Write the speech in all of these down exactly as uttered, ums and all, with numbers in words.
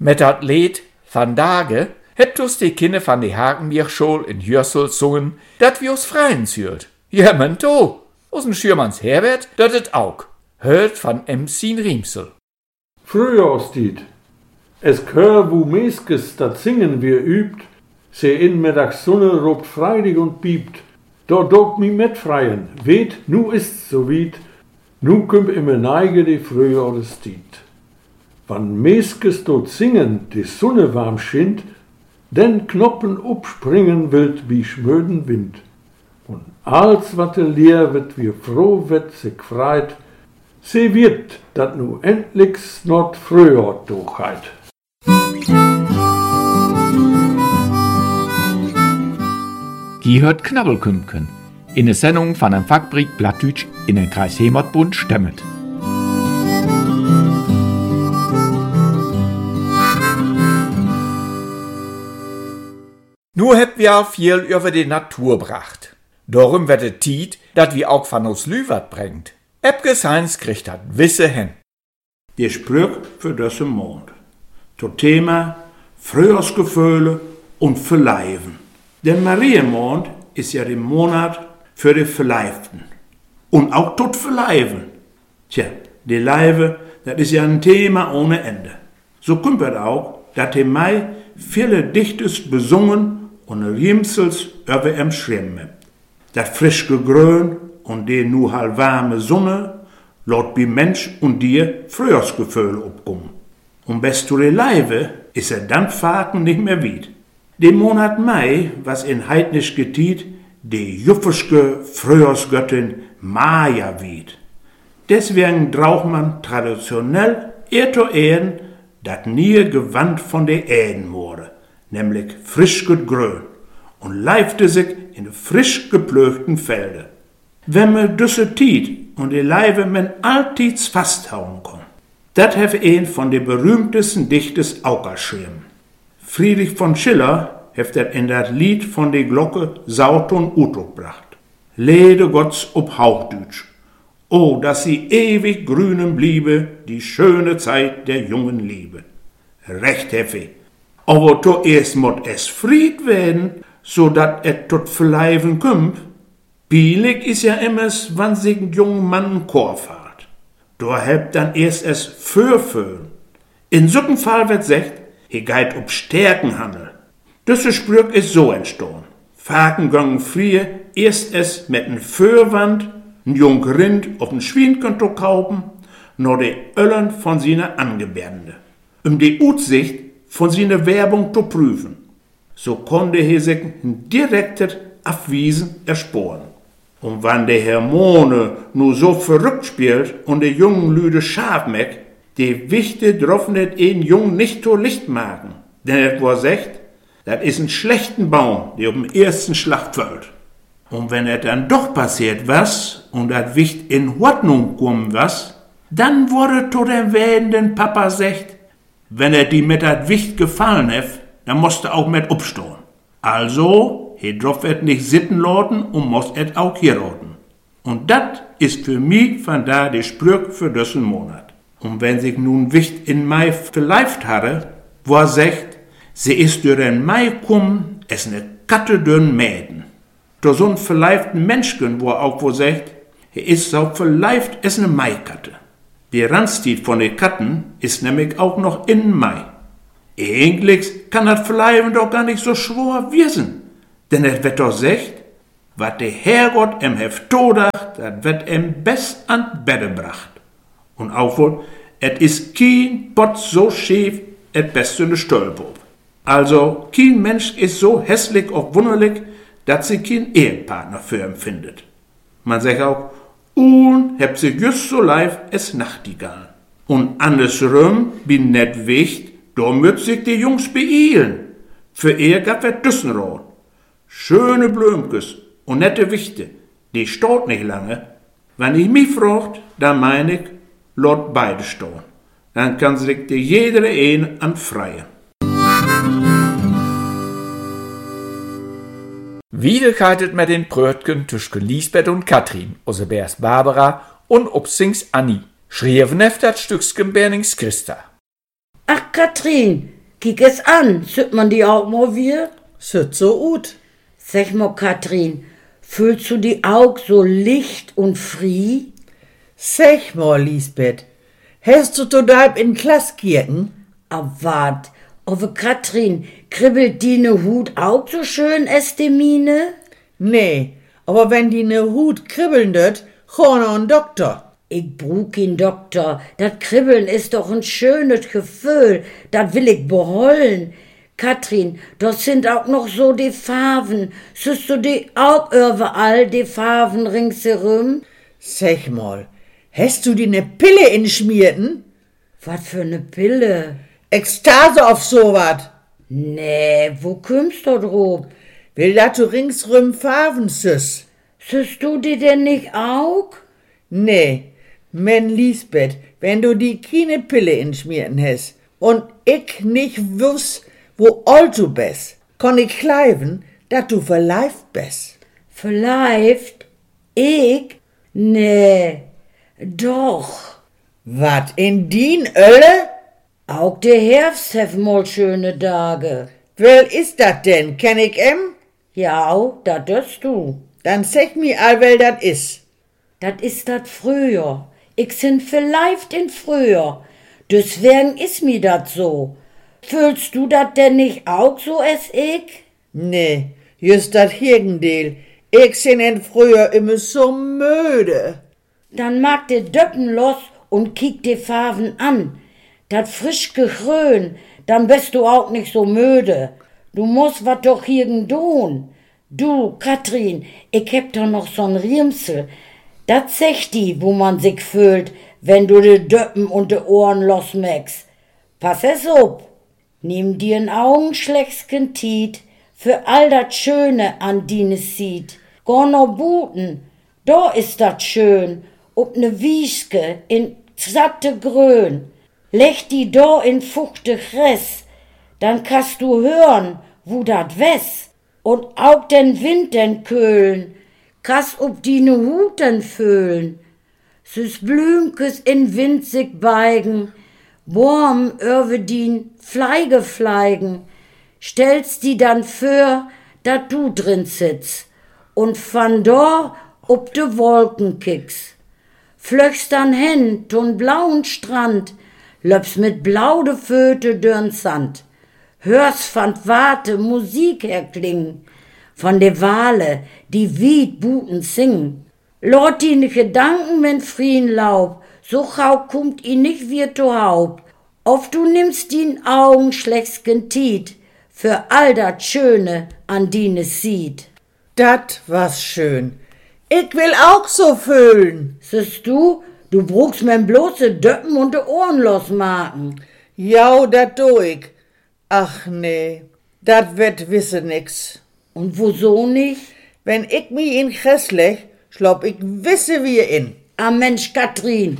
Met dat Lied van Dage hebt us die Kinder van die Hakenbierschol in Jössel zungen, dat wir us freien zürt. Ja, men to. Usen Schürmanns Herbert, dat het auch. Hört van M C Riemsel. Frühjahrstied. Es Chör, wo meskes dat Singen wir übt, se in Mittagssonne robt freidig und piept. Da dogt mi mit freien, weht, nu ist's so weit, nu kümmt immer neige die Frühjahrstied. Wann meskes dort singen, die Sonne warm schint, denn Knoppen upspringen wild wie schmöden Wind. Und als wat de Leer wird, wie froh wird, sich freit, se wird, dat nu endlich not Frühjahr durchheit. Gie hört Knabbelkümpken in der Sendung von einem Fachbrick Blattdütsch in den Kreis Heimatbund stemmet. Nur hebt wir viel über die Natur bracht. Darum wird es Tiet, dat wir auch von uns Lüwert bringt. Ebges Heinz kriegt dat wisse hin. Der Sprüch für diesen Mond. To Thema Frühjahrsgefühle und Verleiben. Der Marienmond ist ja der Monat für die Verleibten. Und auch tot Verleiben. Tja, die Leibe, das ist ja ein Thema ohne Ende. So kommt es auch, dass im Mai viele Dichtes besungen und Riemsels über em Schirm hebt. Das frische Grün und die nu halt warme Sonne, laut bi Mensch und dir Frühjahrsgefühle abkommen. Und bis zu der Leibe ist er dann Faken nicht mehr weit. Den Monat Mai, was in heidnisch getiet, die juffischke Frühjahrsgöttin Maja wied. Deswegen braucht man traditionell eher zu ehren, dat nie Gewand von der Äden wurde, nämlich frisch grün, und leifte sich in de frisch geplögten Felder. Wenn man düsse tiet und die Leibe men alltids fasthauen kann. Dat hef een von de berühmtesten Dichters auch geschrieben. Friedrich von Schiller heft er in dat Lied von de Glocke Sauton Utdruck bracht. Lede Gotts ob Hauchdütsch. Oh, dass sie ewig grünen bliebe, die schöne Zeit der jungen Liebe. Recht heftig. Aber zuerst mott es Fried werden, so dat et tot verleiben kümmt. Billig is ja immers, wann sich ein junger Mann Chor fahrt. Da hebt dann erst es Fürföhn. In so'm Fall wird secht, he geit ob Stärkenhandel. Düsse Sprüch is so entstanden. Faken göngen frie, erst es mit n Föhrwand, n jung Rind auf n Schwienkonto kaufen, nur de Öllern von sine Angebärende. Um die Utsicht von sine Werbung zu prüfen. So konnte he sich n direktes Abwiesen ersporen. Und wann der Hermone nu so verrückt spielt und de jungen Lüde scharf meck, die Wichte droffen et een Jung nicht to Licht machen. Denn et war secht, dat is ein schlechten Baum, der um ersten Schlag fällt. Und wenn et dann doch passiert was und dat Wicht in Ordnung kommen was, dann wurde to dem werdenden Papa secht, wenn er die mit dat Wicht gefallen hef, dann musste auch mit upstohen. Also, he droff et nicht sitten lauten und muss et auch hier lauten. Und dat ist für mich von da der Sprüch für diesen Monat. Und wenn sich nun Wicht in Mai verleibt hatte, wo er sagt, sie ist durch den Mai kum, es ne Katte dünn Mäden. Durch so'n verleibten Menschken, wo er auch wo sagt, er ist so verleibt, es ne Maikatte. Die Randstied von den Katten ist nämlich auch noch in Mai. Eigentlich kann das Verleiben doch gar nicht so schwer wissen, denn es wird doch sagt, wat der Herrgott em heft todacht, dat wird em best an Bette bracht. Und auch wohl, et is kein Bot so schief, et best in de Stölpop. Also, kein Mensch is so hässlich und wunderlich, dat sie kein Ehepartner für ihn findet. Man sagt auch, un hebt sie just so live es Nachtigall. Und andersrum bin net wicht, da müt sich die Jungs beeilen. Für er gab er Düssenrot. Schöne Blümkes und nette Wichte, die staut nicht lange. Wenn ich mich fragt, dann mein ich, lot beide stehen. Dann kann sich die jeder een an freien. Wieder keitet mit den Brötchen zwischen Lisbeth und Katrin, also Bärs Barbara und Upsings Anni. Schrieven heft dat Stückchen Bernings Christa. Ach, Katrin, kick es an, sieht man die auch mal wieder? Sieht so gut. Sag mal, Katrin, fühlst du die Aug so licht und frei? Sag mal, Lisbeth, hast du dort in Klass kirken? Aber wart, aber Katrin, kribbelt die ne Hut auch so schön es die Mine? Nee, aber wenn die ne Hut kribbeln dort, geh noch ein Doktor. Ich brauch keinen Doktor, dat Kribbeln ist doch ein schönes Gefühl, dat will ich beholen. Katrin, das sind auch noch so die Farben, siehst du die auch überall, die Farben ringsherum? Sag mal, hast du die ne Pille inschmierten? Was für ne Pille? Ekstase auf so wat. Nee, wo kommst du drauf? Will dat du ringsrum Farben süß? Siehst du die denn nicht auch? Nee. Men Lisbeth, wenn du die keine Pille inschmierten hast und ich nicht wüs, wo alt du bist, kann ich kleiven, dat du verleift bist. Verleift? Ich? Nee, doch. Wat, in dien Ölle? Auch der Herbst hef mal schöne Tage. Wel is dat denn, kenn ich em? Ja, dat döst du. Dann sag mi all, wel dat is. Dat is dat Frühjahr. Ich sind vielleicht in Frühjahr. Deswegen is mi dat so. Fühlst du dat denn nicht auch so as ich? Nee, just dat Gegenteil. Ich sind in Frühjahr immer so müde. Dann mag de Döppen los und kick die Farben an. Dat frisch Gegrön, dann bist du auch nicht so müde. Du musst wat doch irgend tun. Du, Katrin, ich hab doch noch so'n Riemsel. Dat sagt die, wo man sich fühlt, wenn du de Döppen und de Ohren losmeckst. Pass es up. Nimm dir in Augenschlecksken Tiet für all dat Schöne an dine sieht. Geh no buten, da ist dat schön, ob ne Wieske in satte Grün. Leg die da in fuchte Gress, dann kannst du hören, wo dat wess. Und auch den Wind den köhlen, kannst ob die ne Huten fühlen. Süß Blümkes in Wind sich beigen, warm öwe dien Fleige fleigen, stellst die dann für, dat du drin sitzt, und van da ob de Wolken kickst. Flöchst dann hin, ton blauen Strand, löpst mit blau de Föte dörn Sand. Hörst van Warte Musik erklingen, von de Wale, die wied buten singen. Lot die Gedanken wenn frien Laub, so gau kummt i nicht wie to Haupt. Oft du nimmst din Augen schlecht'gen Tiet, für all dat Schöne an dine sieht. Dat was schön. Ich will auch so fühlen. Siehst du, du brauchst men bloße Döppen und de Ohren losmachen. Ja, dat do ich. Ach nee, dat wird wisse nix. Und wieso nicht? Wenn ich mi in Gress leg, schlop ich wisse wie in. Ah Mensch, Katrin.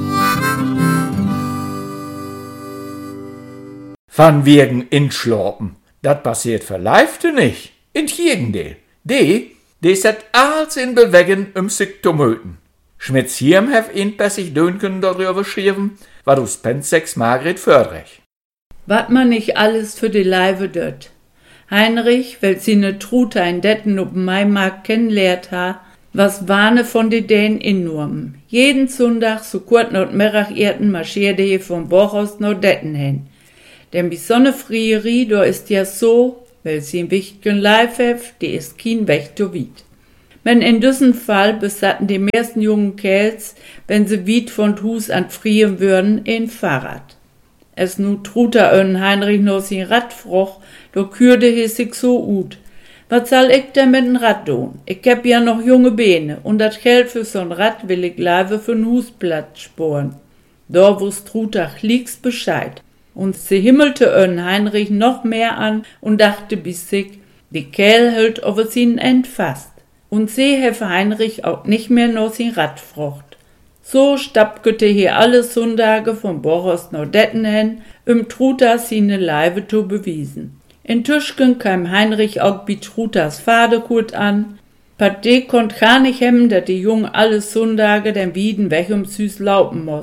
Van wegen inschlorpen. Dat passiert verleifte nicht. In Gegenteil. Die, die set alles in Bewegen, um sich zu möten. Schmitz Hirm hef ihn bessig Dönken darüber geschrieben, war du Spensex Margret Fördrich. Wat man nicht alles für die Leibe dört. Heinrich, weil sie ne Trute ein Detten op Maimarkt kennenlehrt ha, was warne von de Dänen innurmen. Jeden Sonntag, so kurz not Merach erten, marschierte he vom Bochhaus no Detten hin. Denn bis so ne Frierie, do ist ja so, weil sie im wichtigen Leib hef, die ist kein Weg to weit. Men in diesem Fall besatten die meisten jungen Kerls, wenn sie weit von Hus an frieren würden, ein Fahrrad. Es nu truter ön Heinrich no sin Rad froch, do kürde he sich so ut. Was soll ich denn mit n Rad tun? Ich hab ja noch junge Beine und dat Geld für so'n Rad will ich leive für'n Husplatz sporen. Da wo's truter liegt's Bescheid. Und sie himmelte ön Heinrich noch mehr an und dachte bis sich, die Kerl hält ob es ihn entfasst. Und sie hefe Heinrich auch nicht mehr no sin Rad frocht. So stapkete hier alle Sonntage vom Bochhaus no Detten hin, um Truta sine Leibe zu bewiesen. In Tüschken kam Heinrich auch bi Trutas Vater gut an. Pat de konnt gar nicht hemmen, dat die Jung alle Sonntage den Wieden weg um süß laupen muss.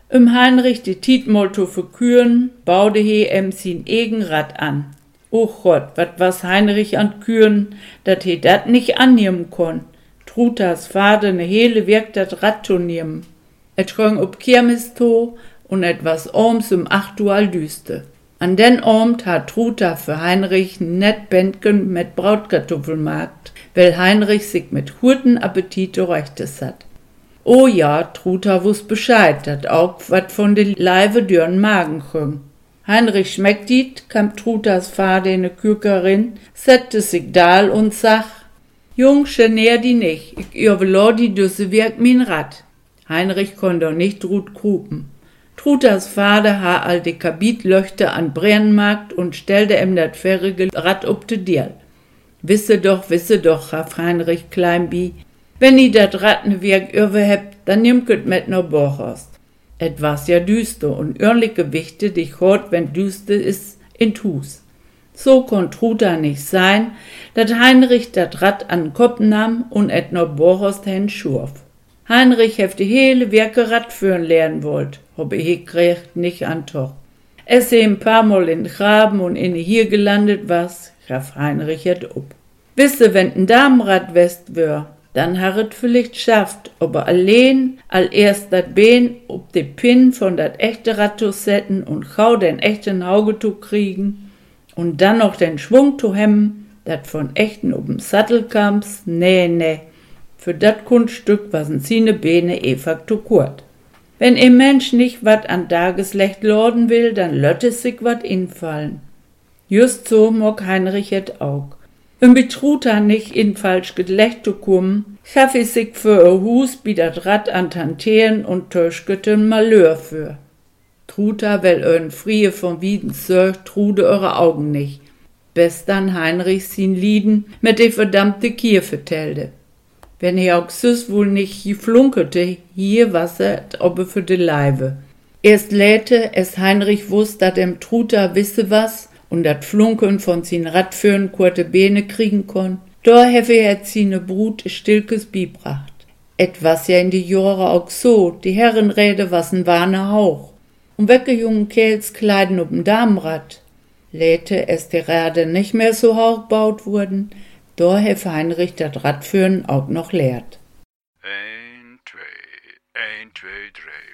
Um Heinrich die Tietmol zu verküren, baute he em sin egen Rad an. O Gott, wat was Heinrich an Küren, dat he dat nicht annehmen kon. Trutas Vater ne hele Werk dat Rad zu nehmen. Et schröng ob Kirmes to und etwas ohms um acht Uhr all düste. An den Abend hat Truta für Heinrich net Bändgen mit Brautkartoffelmarkt, weil Heinrich sich mit hurten Appetit rechtes hat. Oh ja, Truta wuss Bescheid, dat auch wat von de Leive dürren Magen chöng. Heinrich schmeckt dit, kam Trutas Vater in ne Kürkerin, setzte sich dahl und sag, Jung, genär die nicht, ich irvelo die düsse Werk min Rad. Heinrich kon doch nicht Trut krupen. Trutas Vater ha all de Kabitlöchte an Brennmarkt und stellte em dat ferrige Rad ob de Dirl. Wisse doch, wisse doch, raf Heinrich Kleinbi, wenn i dat Rad ne Werk irwe hebt, dann nimmket met no Borchorst. Et was ja düster und örlich Gewichte dich hort, wenn düster is, in Hus. So kon Truta nicht sein, dat Heinrich dat Rad an Kopf nahm und et no Borchorst hen schurf. Heinrich heft die hele Werke Rad führen lernen wollt, ob er kriegt nicht an Toch. Es se ein paar Mal in Graben und in hier gelandet was, graf Heinrich et up. Wisse, wenn ein Damenrad west wär, dann harret vielleicht schafft, ob er allein all erst dat Bein ob de Pin von dat echte Rad zu setzen und gau den echten Auge zu kriegen und dann noch den Schwung zu hemmen, dat von echten ob'm Sattel kams, nee, nee. Für dat Kunststück wasen sine Beine efak zu kurt. Wenn ein Mensch nicht wat an Tageslicht lorden will, dann lötte sich wat infallen. Just so mag Heinrich et auch. Um mit Truta nicht in falsch Geschlecht zu kommen, schaff ich sich für a Hus bi dat Rad an Tanteen und töschgeten Malheur für. Truta will euren Frie von Wieden söch, trude eure Augen nicht. Best dann Heinrich sin Lieden mit de verdammte Kirche telde. Wenn er auch süß wohl nicht geflunkerte, hier Wasser obbe für de Leibe. Erst läte es Heinrich wuss, dat em Truta wisse was und dat Flunkeln von sin Radführen kurte Beine kriegen kon, da hefe er sine Brut stilkes bibracht. Etwas ja in die Jahre auch so, die Herrenräde wasen warne Hauch. Und wecke jungen Kerls kleiden ob'm Damenrad. Läte es die Räder nicht mehr so hoch baut wurden, da hefe Heinrich dat Radführen auch noch lehrt. Ein, zwei, ein, zwei, drei.